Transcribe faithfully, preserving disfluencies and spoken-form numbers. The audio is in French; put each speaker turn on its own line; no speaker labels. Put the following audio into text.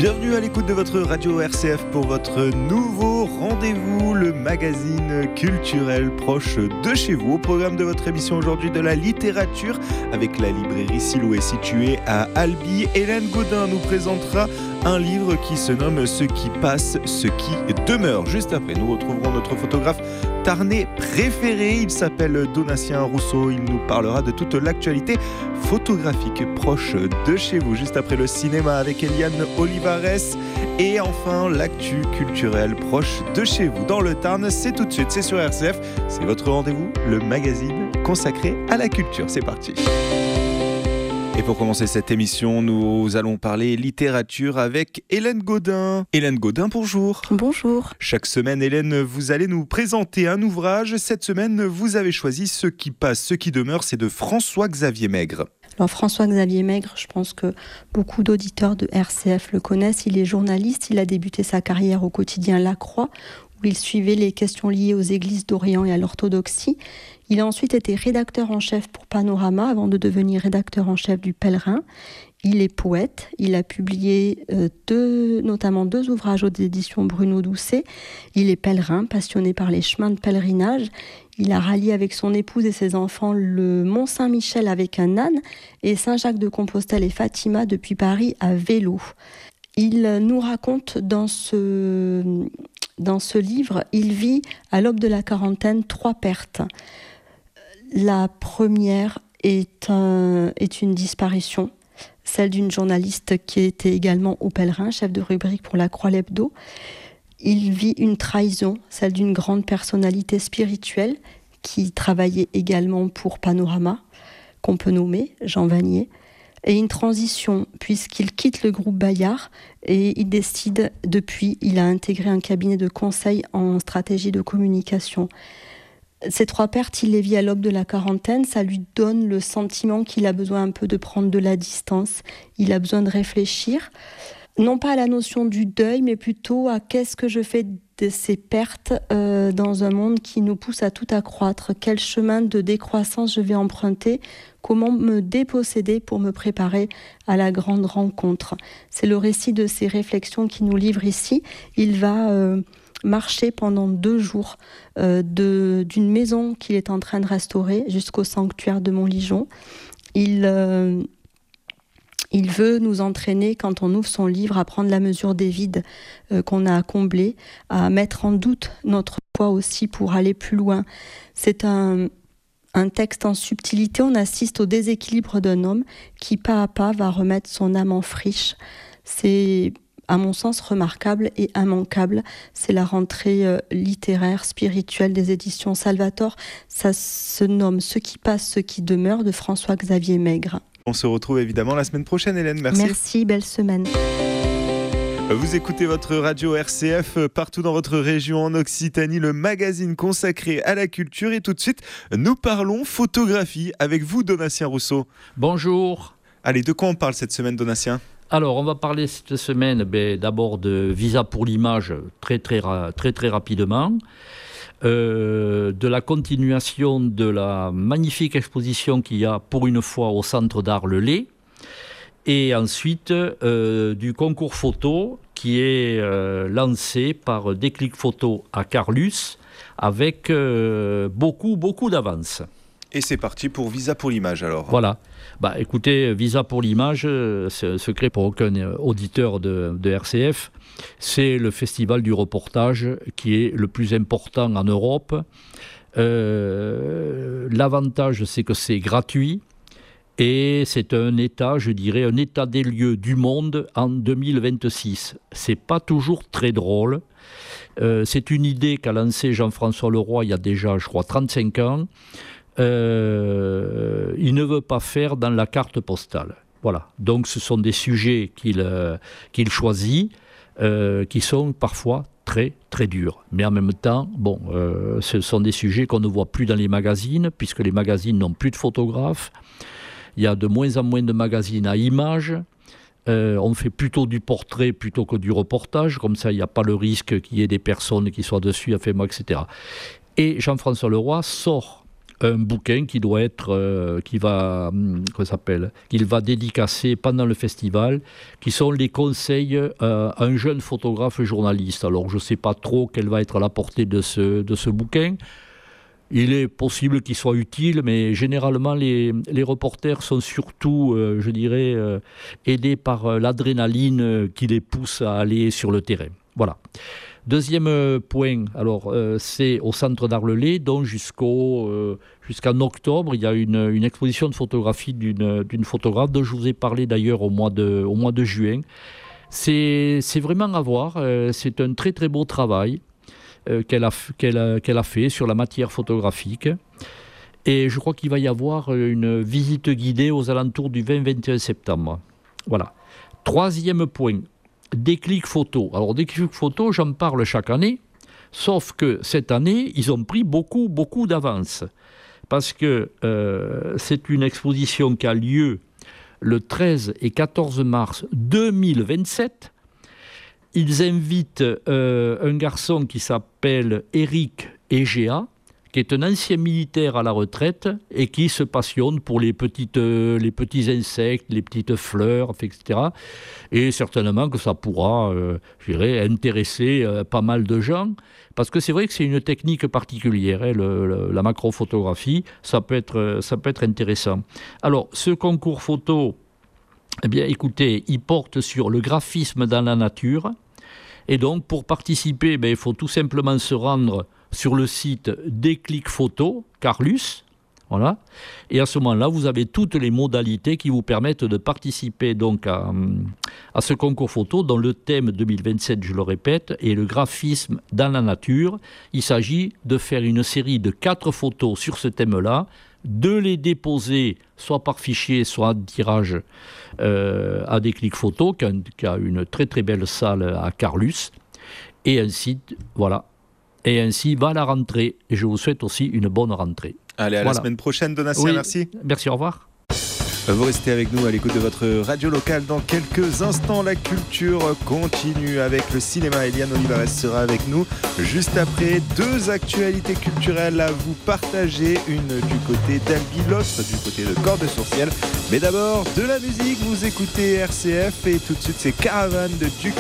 Bienvenue à l'écoute de votre radio R C F pour votre nouveau rendez-vous, le magazine culturel proche de chez vous. Au programme de votre émission aujourd'hui, de la littérature avec la librairie Siloué située à Albi. Hélène Gaudin nous présentera un livre qui se nomme « Ce qui passe, ce qui demeure ». Juste après, nous retrouverons notre photographe tarnais préféré. Il s'appelle Donatien Rousseau. Il nous parlera de toute l'actualité photographique proche de chez vous. Juste après, le cinéma avec Eliane Olivares. Et enfin, l'actu culturelle proche de chez vous. Dans le Tarn, c'est tout de suite, c'est sur R C F. C'est votre rendez-vous, le magazine consacré à la culture. C'est parti. Et pour commencer cette émission, nous allons parler littérature avec Hélène Gaudin. Hélène Gaudin, bonjour.
Bonjour.
Chaque semaine, Hélène, vous allez nous présenter un ouvrage. Cette semaine, vous avez choisi Ce qui passe, ce qui demeure, c'est de François-Xavier Maigre.
Alors François-Xavier Maigre, je pense que beaucoup d'auditeurs de R C F le connaissent. Il est journaliste, il a débuté sa carrière au quotidien La Croix, où il suivait les questions liées aux églises d'Orient et à l'orthodoxie. Il a ensuite été rédacteur en chef pour Panorama avant de devenir rédacteur en chef du Pèlerin. Il est poète, il a publié euh, deux, notamment deux ouvrages aux éditions Bruno Doucet. Il est pèlerin, passionné par les chemins de pèlerinage. Il a rallié avec son épouse et ses enfants le Mont Saint-Michel avec un âne et Saint-Jacques-de-Compostelle et Fatima depuis Paris à vélo. Il nous raconte dans ce, dans ce livre, il vit à l'aube de la quarantaine trois pertes. La première est, un, est une disparition, celle d'une journaliste qui était également au Pèlerin, chef de rubrique pour la Croix l'Hebdo. Il vit une trahison, celle d'une grande personnalité spirituelle qui travaillait également pour Panorama, qu'on peut nommer Jean Vanier. Et une transition, puisqu'il quitte le groupe Bayard et il décide, depuis, il a intégré un cabinet de conseil en stratégie de communication. Ces trois pertes, il les vit à l'aube de la quarantaine, ça lui donne le sentiment qu'il a besoin un peu de prendre de la distance, il a besoin de réfléchir, non pas à la notion du deuil, mais plutôt à qu'est-ce que je fais de ces pertes euh, dans un monde qui nous pousse à tout accroître, quel chemin de décroissance je vais emprunter, comment me déposséder pour me préparer à la grande rencontre. C'est le récit de ces réflexions qui nous livre ici. Il va euh, marcher pendant deux jours euh, de, d'une maison qu'il est en train de restaurer jusqu'au sanctuaire de Montligeon. Il, euh, il veut nous entraîner, quand on ouvre son livre, à prendre la mesure des vides euh, qu'on a à combler, à mettre en doute notre foi aussi pour aller plus loin. C'est un... Un texte en subtilité, on assiste au déséquilibre d'un homme qui, pas à pas, va remettre son âme en friche. C'est, à mon sens, remarquable et immanquable. C'est la rentrée euh, littéraire, spirituelle des éditions Salvator. Ça se nomme « Ce qui passe, ce qui demeure » de François-Xavier Maigre.
On se retrouve évidemment la semaine prochaine, Hélène. Merci.
Merci, belle semaine.
Vous écoutez votre radio R C F partout dans votre région en Occitanie, le magazine consacré à la culture. Et tout de suite, nous parlons photographie avec vous, Donatien Rousseau.
Bonjour.
Allez, de quoi on parle cette semaine, Donatien ?
Alors, on va parler cette semaine ben, d'abord de Visa pour l'image, très très, très, très rapidement. Euh, de la continuation de la magnifique exposition qu'il y a pour une fois au Centre d'Art Le Lay. Et ensuite, euh, du concours photo qui est euh, lancé par Déclic Photo à Carlus avec euh, beaucoup, beaucoup d'avance.
Et c'est parti pour Visa pour l'image alors.
Voilà. Bah, écoutez, Visa pour l'image, c'est un secret pour aucun auditeur de, de R C F. C'est le festival du reportage qui est le plus important en Europe. Euh, l'avantage, c'est que c'est gratuit. Et c'est un état, je dirais, un état des lieux du monde en deux mille vingt-six. C'est pas toujours très drôle. Euh, c'est une idée qu'a lancée Jean-François Leroy il y a déjà, je crois, trente-cinq ans. Euh, il ne veut pas faire dans la carte postale. Voilà. Donc ce sont des sujets qu'il, euh, qu'il choisit, euh, qui sont parfois très très durs. Mais en même temps, bon, euh, ce sont des sujets qu'on ne voit plus dans les magazines, puisque les magazines n'ont plus de photographes. Il y a de moins en moins de magazines à images. Euh, on fait plutôt du portrait plutôt que du reportage. Comme ça, il n'y a pas le risque qu'il y ait des personnes qui soient dessus, enfin, et cetera. Et Jean-François Leroy sort un bouquin qui doit être, euh, qui va, comment ça s'appelle, qu'il va dédicacer pendant le festival, qui sont les conseils euh, à un jeune photographe journaliste. Alors je ne sais pas trop quelle va être la portée de ce, de ce bouquin. Il est possible qu'il soit utile, mais généralement les, les reporters sont surtout, euh, je dirais, euh, aidés par euh, l'adrénaline qui les pousse à aller sur le terrain. Voilà. Deuxième point, alors euh, c'est au Centre d'Arlelay, donc jusqu'au, euh, jusqu'en octobre, il y a une, une exposition de photographie d'une, d'une photographe dont je vous ai parlé d'ailleurs au mois de, au mois de juin. C'est, c'est vraiment à voir, euh, c'est un très très beau travail euh, qu'elle, a, qu'elle, a, qu'elle a fait sur la matière photographique. Et je crois qu'il va y avoir une visite guidée aux alentours du vingt vingt et un septembre. Voilà. Troisième point. Déclic photo. Alors, Déclic photo, j'en parle chaque année, sauf que cette année, ils ont pris beaucoup, beaucoup d'avance. Parce que euh, c'est une exposition qui a lieu le treize et quatorze mars deux mille vingt-sept. Ils invitent euh, un garçon qui s'appelle Eric Egea, qui est un ancien militaire à la retraite et qui se passionne pour les, petites, euh, les petits insectes, les petites fleurs, et cetera. Et certainement que ça pourra, euh, je dirais, intéresser euh, pas mal de gens, parce que c'est vrai que c'est une technique particulière, hein, le, le, la macrophotographie, ça peut être, ça peut être intéressant. Alors, ce concours photo, eh bien, écoutez, il porte sur le graphisme dans la nature, et donc, pour participer, ben, il faut tout simplement se rendre sur le site Déclic Photo, Carlus, voilà. Et à ce moment-là, vous avez toutes les modalités qui vous permettent de participer donc à, à ce concours photo dont le thème deux mille vingt-sept, je le répète, est le graphisme dans la nature. Il s'agit de faire une série de quatre photos sur ce thème-là, de les déposer soit par fichier, soit en tirage euh, à Déclic Photo, qui a, qui a une très très belle salle à Carlus, et ainsi, voilà. Et ainsi va la rentrée. Et je vous souhaite aussi une bonne rentrée.
Allez, à voilà. La semaine prochaine, Donatien, oui, merci.
Merci, au revoir.
Vous restez avec nous à l'écoute de votre radio locale. Dans quelques instants, la culture continue avec le cinéma. Eliane Olivares sera avec nous juste après. Deux actualités culturelles à vous partager. Une du côté d'Albi, l'autre du côté de Cordes-sur-Ciel. Mais d'abord, de la musique. Vous écoutez R C F et tout de suite, c'est Caravane de Duke